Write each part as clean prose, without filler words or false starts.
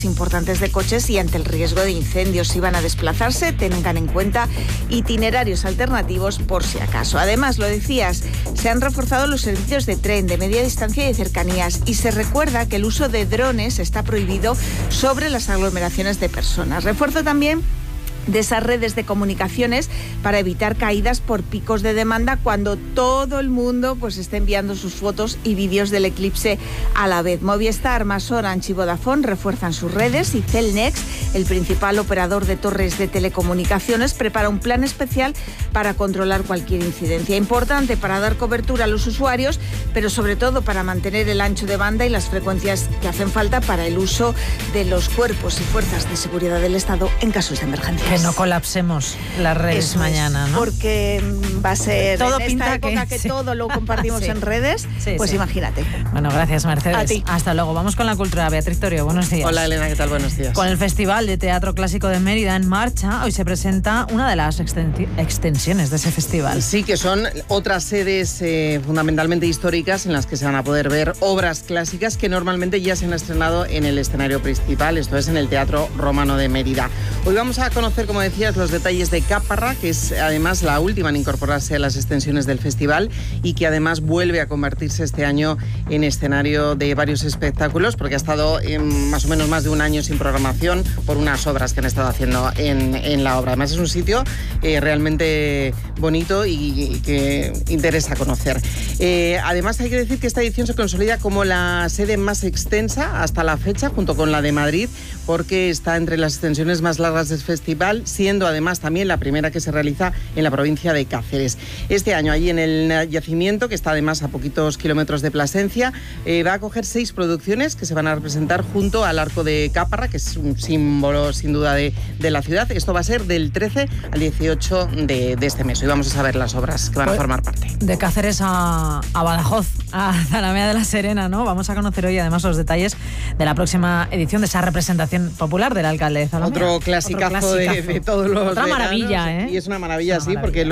importantes de coches y ante el riesgo de incendios. Si van a desplazarse, tengan en cuenta itinerarios alternativos por si acaso. Además, lo decías, se han reforzado los servicios de tren, de media distancia y de cercanías, y se recuerda que el uso de drones está prohibido sobre las aglomeraciones de personas. Refuerzo también de esas redes de comunicaciones para evitar caídas por picos de demanda cuando todo el mundo esté enviando sus fotos y vídeos del eclipse a la vez. Movistar, más Orange y Vodafone refuerzan sus redes y Cellnex, el principal operador de torres de telecomunicaciones, prepara un plan especial para controlar cualquier incidencia. Importante para dar cobertura a los usuarios, pero sobre todo para mantener el ancho de banda y las frecuencias que hacen falta para el uso de los cuerpos y fuerzas de seguridad del Estado en casos de emergencia. Que no colapsemos las redes mañana, ¿no? Porque va a ser todo en pinta esta época que sí. todo lo compartimos en redes, sí. Imagínate. Bueno, gracias, Mercedes. A ti. Hasta luego. Vamos con la cultura. Beatriz Torio, buenos días. Hola, Elena, ¿qué tal? Buenos días. Con el Festival de Teatro Clásico de Mérida en marcha, hoy se presenta una de las extensiones de ese festival. Sí, que son otras sedes fundamentalmente históricas en las que se van a poder ver obras clásicas que normalmente ya se han estrenado en el escenario principal, esto es en el Teatro Romano de Mérida. Hoy vamos a conocer, como decías, los detalles de Caparra, que es además la última en incorporarse a las extensiones del festival y que además vuelve a convertirse este año en escenario de varios espectáculos, porque ha estado más o menos más de un año sin programación por unas obras que han estado haciendo en la obra. Además es un sitio realmente bonito y que interesa conocer. Además hay que decir que esta edición se consolida como la sede más extensa hasta la fecha, junto con la de Madrid, porque está entre las extensiones más largas del festival, siendo además también la primera que se realiza en la provincia de Cáceres. Este año allí en el yacimiento, que está además a poquitos kilómetros de Plasencia, va a acoger 6 producciones que se van a representar junto al Arco de Caparra, que es un símbolo sin duda de la ciudad. Esto va a ser del 13 al 18 de este mes. Hoy vamos a saber las obras que van a formar parte. De Cáceres a Badajoz, a Zalamea de la Serena, ¿no? Vamos a conocer hoy además los detalles de la próxima edición de esa representación popular del alcalde de Zalamea. Otro clasicazo de todos los Otra veranos, maravilla, ¿eh? Y es una maravilla, sí, porque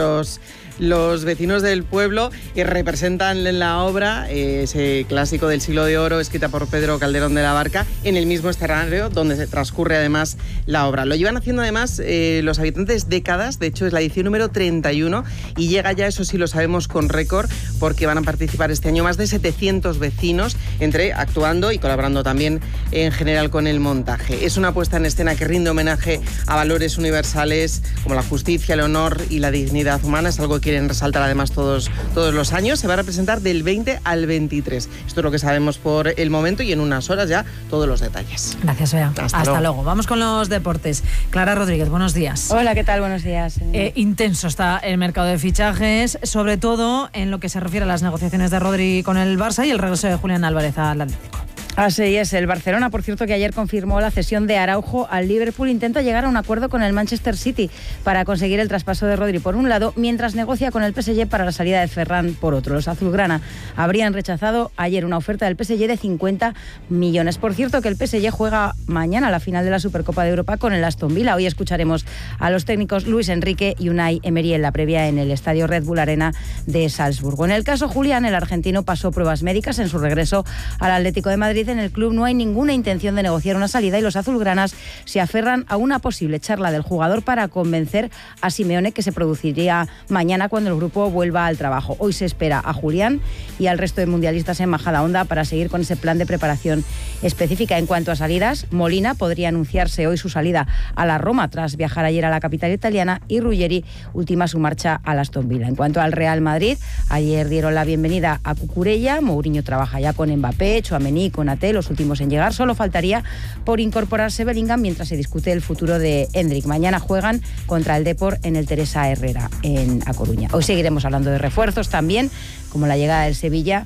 los vecinos del pueblo representan en la obra ese clásico del siglo de oro escrita por Pedro Calderón de la Barca en el mismo escenario donde se transcurre además la obra. Lo llevan haciendo además los habitantes décadas, de hecho es la edición número 31 y llega ya, eso sí lo sabemos, con récord, porque van a participar este año más de 700 vecinos, entre actuando y colaborando también en general con el montaje. Es una puesta en escena que rinde homenaje a valores universales como la justicia, el honor y la dignidad humana. Es algo que quieren resaltar además todos los años. Se va a representar del 20 al 23. Esto es lo que sabemos por el momento y en unas horas ya todos los detalles. Gracias, Bea. Hasta luego. Vamos con los deportes. Clara Rodríguez, buenos días. Hola, ¿qué tal? Buenos días. Intenso está el mercado de fichajes, sobre todo en lo que se refiere a las negociaciones de Rodri con el Barça y el regreso de Julián Álvarez al Atlético. Así es, el Barcelona, por cierto, que ayer confirmó la cesión de Araujo al Liverpool, intenta llegar a un acuerdo con el Manchester City para conseguir el traspaso de Rodri por un lado, mientras negocia con el PSG para la salida de Ferran por otro. Los azulgrana habrían rechazado ayer una oferta del PSG de 50 millones. Por cierto, que el PSG juega mañana la final de la Supercopa de Europa con el Aston Villa. Hoy escucharemos a los técnicos Luis Enrique y Unai Emery en la previa en el estadio Red Bull Arena de Salzburgo. En el caso Julián, el argentino pasó pruebas médicas en su regreso al Atlético de Madrid. En el club no hay ninguna intención de negociar una salida y los azulgranas se aferran a una posible charla del jugador para convencer a Simeone, que se produciría mañana cuando el grupo vuelva al trabajo. Hoy se espera a Julián y al resto de mundialistas en Majadahonda para seguir con ese plan de preparación específica. En cuanto a salidas, Molina podría anunciarse hoy su salida a la Roma tras viajar ayer a la capital italiana y Ruggeri ultima su marcha al Aston Villa. En cuanto al Real Madrid, ayer dieron la bienvenida a Cucurella. Mourinho trabaja ya con Mbappé, Tchouaméni, Konaté, los últimos en llegar. Solo faltaría por incorporarse Bellingham mientras se discute el futuro de Endrick. Mañana juegan contra el Depor en el Teresa Herrera en A Coruña. Hoy seguiremos hablando de refuerzos también, como la llegada del Sevilla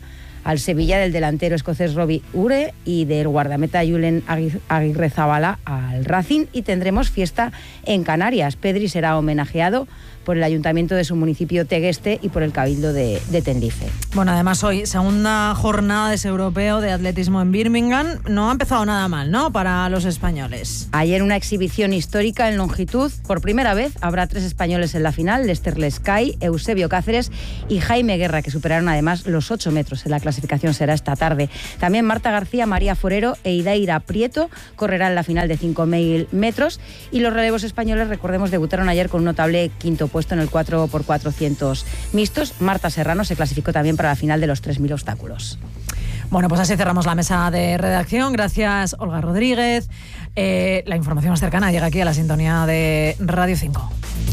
del delantero escocés Robbie Ure y del guardameta Julen Aguirrezabala al Racing, y tendremos fiesta en Canarias. Pedri será homenajeado por el ayuntamiento de su municipio Tegueste y por el Cabildo de Tenerife. Bueno, además hoy, segunda jornada de ese europeo de atletismo en Birmingham. No ha empezado nada mal, ¿no?, para los españoles. Ayer una exhibición histórica en longitud. Por primera vez habrá 3 españoles en la final: Lester Lescay, Eusebio Cáceres y Jaime Guerra, que superaron además los 8 metros. En la clasificación será esta tarde. También Marta García, María Forero e Idaira Prieto correrán la final de 5.000 metros. Y los relevos españoles, recordemos, debutaron ayer con un notable quinto puesto en el 4x400 mixtos. Marta Serrano se clasificó también para la final de los 3.000 obstáculos. Bueno, pues así cerramos la mesa de redacción. Gracias, Olga Rodríguez. La información más cercana llega aquí a la sintonía de Radio 5.